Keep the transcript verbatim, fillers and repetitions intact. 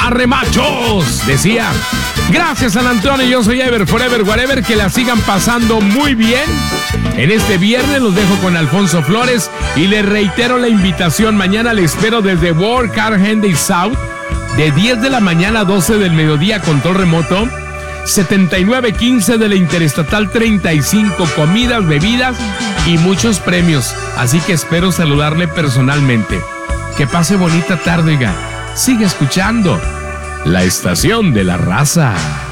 arremachos, decía. Gracias, San Antonio, yo soy Ever, Forever, Whatever, que la sigan pasando muy bien. En este viernes los dejo con Alfonso Flores y les reitero la invitación. Mañana les espero desde World Car Henday South, de diez de la mañana a doce del mediodía, control remoto, setenta y nueve quince de la Interestatal treinta y cinco, comidas, bebidas y muchos premios. Así que espero saludarle personalmente. Que pase bonita tarde, oiga. Sigue escuchando La Estación de la Raza.